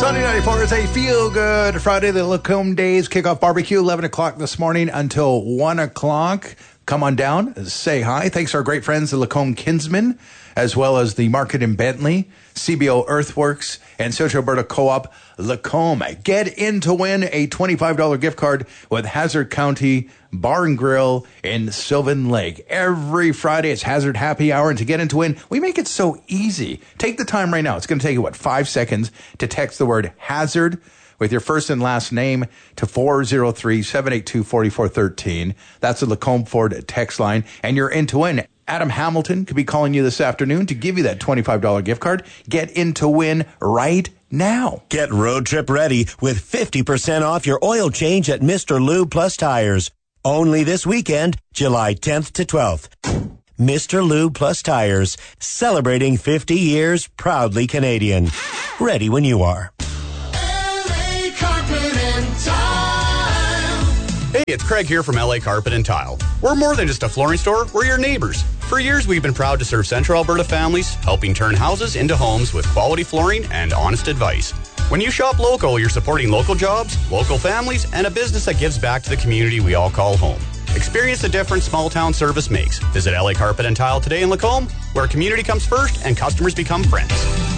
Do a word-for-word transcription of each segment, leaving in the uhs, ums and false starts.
Sunday ninety-four is a feel-good Friday. The Lacombe Days Kickoff Barbecue, eleven o'clock this morning until one o'clock. Come on down, say hi. Thanks to our great friends, the Lacombe Kinsmen, as well as the Market in Bentley, C B O Earthworks, and Central Alberta Co-op Lacombe. Get in to win a twenty-five dollars gift card with Hazard County Bar and Grill in Sylvan Lake. Every Friday, it's Hazard Happy Hour, and to get in to win, we make it so easy. Take the time right now. It's going to take you, what, five seconds to text the word Hazard with your first and last name to four oh three, seven eight two, four four one three. That's the Lacombe Ford text line, and you're in to win. Adam Hamilton could be calling you this afternoon to give you that twenty-five dollars gift card. Get in to win right now. Get road trip ready with fifty percent off your oil change at Mister Lube Plus Tires. Only this weekend, July tenth to twelfth. Mister Lube Plus Tires, celebrating fifty years, proudly Canadian. Ready when you are. Hey, it's Craig here from L A Carpet and Tile. We're more than just a flooring store, we're your neighbors. For years, we've been proud to serve Central Alberta families, helping turn houses into homes with quality flooring and honest advice. When you shop local, you're supporting local jobs, local families, and a business that gives back to the community we all call home. Experience the difference small-town service makes. Visit L A Carpet and Tile today in Lacombe, where community comes first and customers become friends.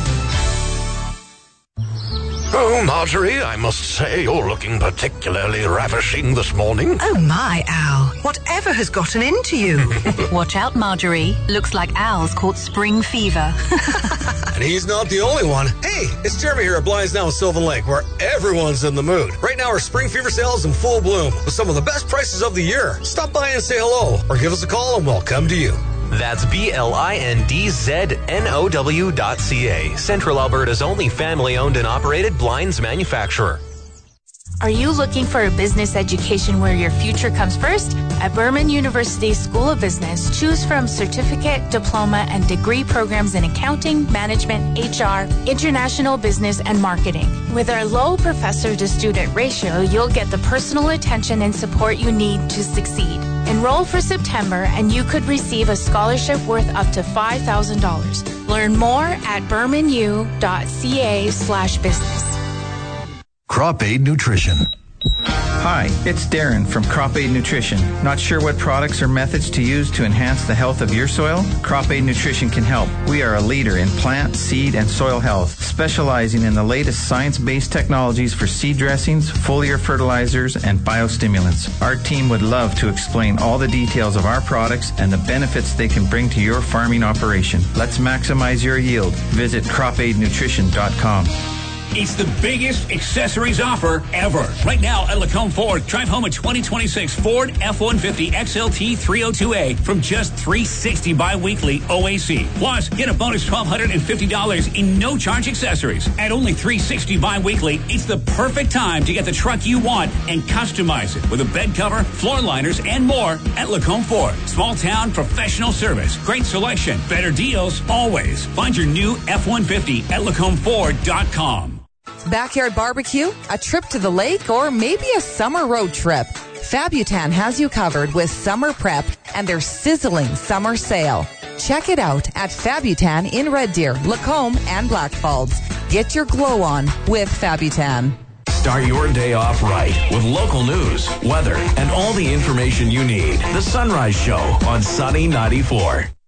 Oh, Marjorie, I must say you're looking particularly ravishing this morning. Oh, my, Al. Whatever has gotten into you? Watch out, Marjorie. Looks like Al's caught spring fever. And he's not the only one. Hey, it's Jeremy here at Blinds Now in Sylvan Lake, where everyone's in the mood. Right now, our spring fever sale is in full bloom with some of the best prices of the year. Stop by and say hello, or give us a call and we'll come to you. That's B L I N D Z N O W dot C A, Central Alberta's only family-owned and operated blinds manufacturer. Are you looking for a business education where your future comes first? At Burman University School of Business, choose from certificate, diploma, and degree programs in accounting, management, H R, international business, and marketing. With our low professor-to-student ratio, you'll get the personal attention and support you need to succeed. Enroll for September, and you could receive a scholarship worth up to five thousand dollars. Learn more at burmanu.ca slash business. Crop Aid Nutrition. Hi, it's Darren from Crop Aid Nutrition. Not sure what products or methods to use to enhance the health of your soil? Crop Aid Nutrition can help. We are a leader in plant, seed, and soil health, specializing in the latest science-based technologies for seed dressings, foliar fertilizers, and biostimulants. Our team would love to explain all the details of our products and the benefits they can bring to your farming operation. Let's maximize your yield. Visit crop aid nutrition dot com. It's the biggest accessories offer ever. Right now at Lacombe Ford, drive home a twenty twenty-six Ford F one fifty X L T three oh two A from just three hundred sixty dollars bi-weekly O A C. Plus, get a bonus one thousand two hundred fifty dollars in no-charge accessories. At only three hundred sixty dollars bi-weekly, it's the perfect time to get the truck you want and customize it with a bed cover, floor liners, and more at Lacombe Ford. Small town professional service. Great selection. Better deals always. Find your new F one fifty at lacombe ford dot com. Backyard barbecue, a trip to the lake, or maybe a summer road trip? Fabutan has you covered with summer prep and their sizzling summer sale. Check it out at Fabutan in Red Deer, Lacombe, and Blackfalds. Get your glow on with Fabutan. Start your day off right with local news, weather, and all the information you need. The Sunrise Show on Sunny ninety-four.